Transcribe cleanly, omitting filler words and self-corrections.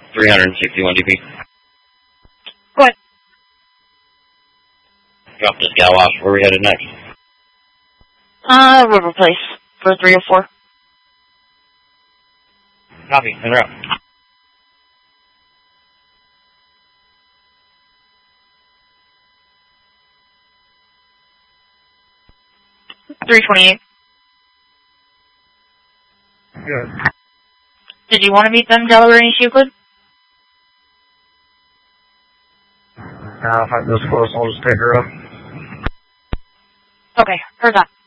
361 DP. Go ahead. Drop this gal off. Where are we headed next? River Place for 304. Copy. En route. $328. Good. Did you want to meet them, Delaware and East Euclid? If I this close, I'll just pick her up. Okay, heard that.